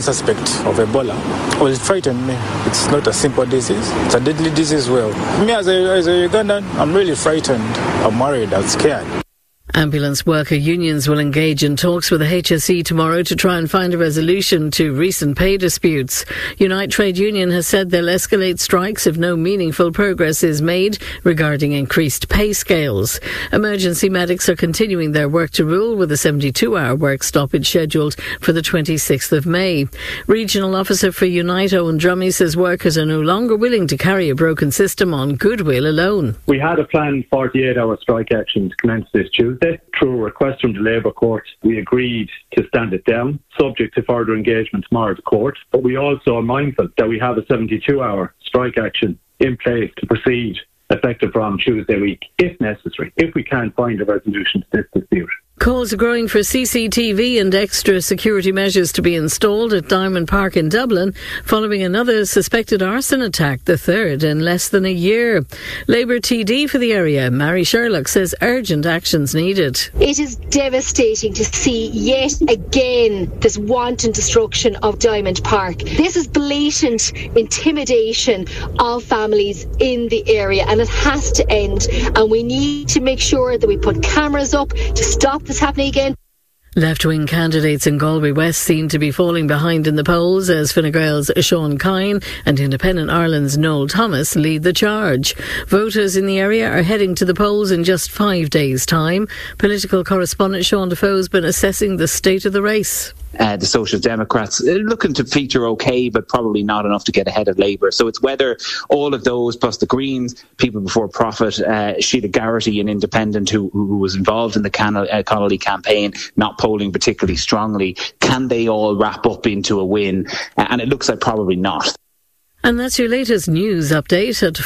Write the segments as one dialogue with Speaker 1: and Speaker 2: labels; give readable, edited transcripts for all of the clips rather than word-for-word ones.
Speaker 1: Suspect of Ebola. Well, it frightened me. It's not a simple disease. It's a deadly disease. Well, me as a Ugandan, I'm really frightened. I'm worried. I'm scared.
Speaker 2: Ambulance worker unions will engage in talks with the HSE tomorrow to try and find a resolution to recent pay disputes. Unite Trade Union has said they'll escalate strikes if no meaningful progress is made regarding increased pay scales. Emergency medics are continuing their work to rule with a 72-hour work stoppage scheduled for the 26th of May. Regional Officer for Unite, Owen Drummy, says workers are no longer willing to carry a broken system on goodwill alone.
Speaker 3: We had a planned 48-hour strike action to commence this Tuesday. Through a request from the Labour Court, we agreed to stand it down, subject to further engagement tomorrow at the court. But we also are mindful that we have a 72-hour strike action in place to proceed effective from Tuesday week, if necessary, if we can't find a resolution to this dispute.
Speaker 2: Calls are growing for CCTV and extra security measures to be installed at Diamond Park in Dublin following another suspected arson attack, the third in less than a year. Labour TD for the area, Mary Sherlock, says urgent action's needed.
Speaker 4: It is devastating to see yet again this wanton destruction of Diamond Park. This is blatant intimidation of families in the area, and it has to end, and we need to make sure that we put cameras up to stop this happening again.
Speaker 2: Left-wing candidates in Galway West seem to be falling behind in the polls as Fine Gael's Sean Kine and Independent Ireland's Noel Thomas lead the charge. Voters in the area are heading to the polls in just 5 days' time. Political correspondent Sean Defoe's been assessing the state of the race.
Speaker 5: The Social Democrats looking to feature okay, but probably not enough to get ahead of Labour. So it's whether all of those, plus the Greens, People Before Profit, Sheila Garrity, an independent who was involved in the Connolly campaign, not polling particularly strongly, can they all wrap up into a win? And it looks like probably not.
Speaker 2: And that's your latest news update at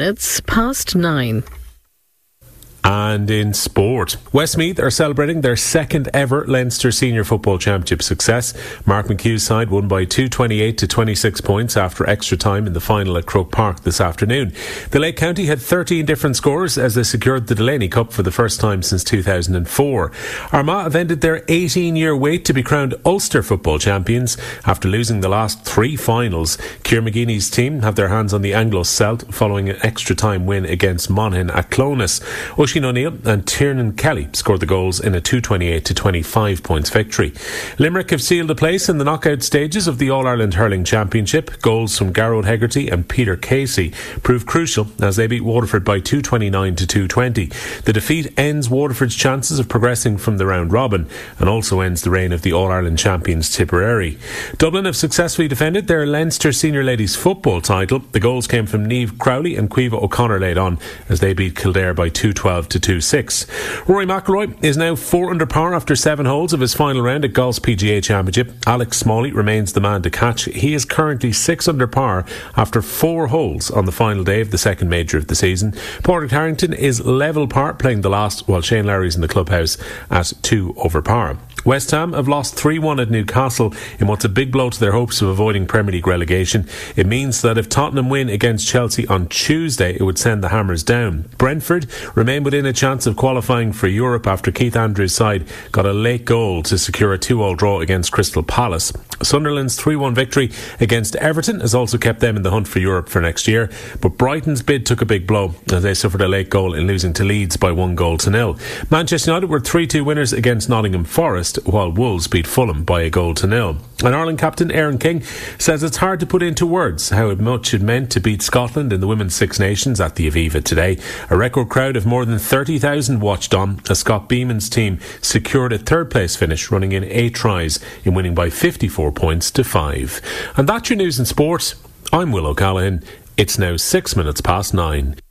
Speaker 2: 9:04.
Speaker 6: And in sport, Westmeath are celebrating their second ever Leinster Senior Football Championship success. Mark McHugh's side won by 228 to 26 points after extra time in the final at Croke Park this afternoon. The Lake County had 13 different scores as they secured the Delaney Cup for the first time since 2004. Armagh have ended their 18-year wait to be crowned Ulster Football Champions after losing the last 3 finals. Ciara McGeeney's team have their hands on the Anglo-Celt following an extra time win against Monaghan at Clones. Oisin O'Neill and Tiernan Kelly scored the goals in a 228 to 25 points victory. Limerick have sealed a place in the knockout stages of the All-Ireland Hurling Championship. Goals from Garrod Hegarty and Peter Casey proved crucial as they beat Waterford by 229 to 220. The defeat ends Waterford's chances of progressing from the round robin and also ends the reign of the All-Ireland champions Tipperary. Dublin have successfully defended their Leinster Senior Ladies football title. The goals came from Niamh Crowley and Caoimhe O'Connor laid on as they beat Kildare by 212 to 2-6. Rory McIlroy is now 4 under par after 7 holes of his final round at Golf's PGA Championship. Alex Smalley remains the man to catch. He is currently 6 under par after 4 holes on the final day of the second major of the season. Padraig Harrington is level par playing the last, while Shane Lowry's in the clubhouse at 2 over par. West Ham have lost 3-1 at Newcastle in what's a big blow to their hopes of avoiding Premier League relegation. It means that if Tottenham win against Chelsea on Tuesday, it would send the Hammers down. Brentford remain within a chance of qualifying for Europe after Keith Andrews' side got a late goal to secure a 2-2 draw against Crystal Palace. Sunderland's 3-1 victory against Everton has also kept them in the hunt for Europe for next year, but Brighton's bid took a big blow as they suffered a late goal in losing to Leeds by 1-0. Manchester United were 3-2 winners against Nottingham Forest, while Wolves beat Fulham by 1-0. And Ireland captain Aaron King says it's hard to put into words how much it meant to beat Scotland in the Women's Six Nations at the Aviva today. A record crowd of more than 30,000 watched on as Scott Beeman's team secured a third place finish, running in 8 tries in winning by 54 points to 5. And that's your news in sport. I'm Will O'Callaghan. It's now 9:06.